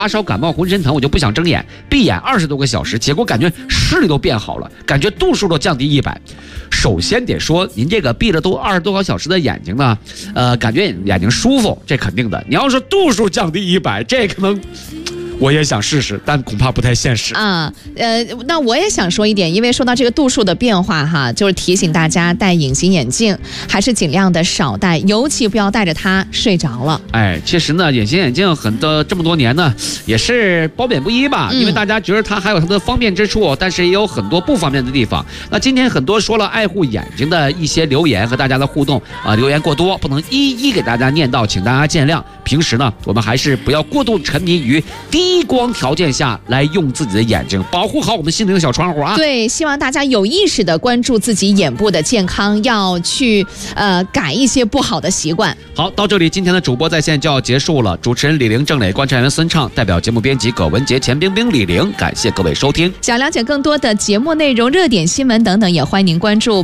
发烧感冒浑身疼，我就不想睁眼，闭眼20多个小时，结果感觉视力都变好了，感觉度数都降低100。首先得说，您这个闭了都20多个小时的眼睛呢，感觉眼睛舒服，这肯定的。你要说度数降低100，这可能我也想试试，但恐怕不太现实啊。那我也想说一点，因为说到这个度数的变化哈，就是提醒大家戴隐形眼镜还是尽量的少戴，尤其不要戴着它睡着了。 其实呢，隐形眼镜这么多年呢，也是褒贬不一吧，因为大家觉得它还有它的方便之处，但是也有很多不方便的地方。那今天很多说了爱护眼睛的一些留言和大家的互动留言过多，不能一一给大家念到，请大家见谅。平时呢，我们还是不要过度沉迷于低光条件下来用自己的眼睛，保护好我们心灵的小窗户啊！ 对，希望大家有意识的关注自己眼部的健康，要去改一些不好的习惯。 好，到这里今天的主播在线就要结束了。主持人李玲、郑磊、观察员孙畅，代表节目编辑葛文杰、钱冰冰、李玲，感谢各位收听。 想了解更多的节目内容、热点新闻等等，也欢迎您关注